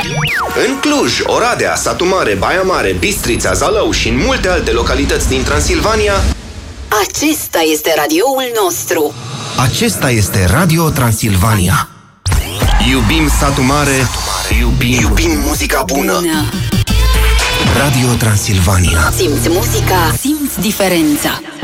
În Cluj, Oradea, Satu Mare, Baia Mare, Bistrița, Zalău și în multe alte localități din Transilvania, acesta este radioul nostru. acesta este Radio Transilvania. Iubim Satu Mare, iubim muzica bună. Radio Transilvania. Simți muzica, simți diferența.